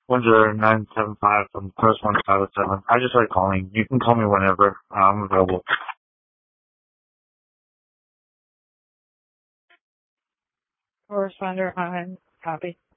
10975 from correspondent 507. I just like calling. You can call me whenever. I'm available. Correspondent on copy.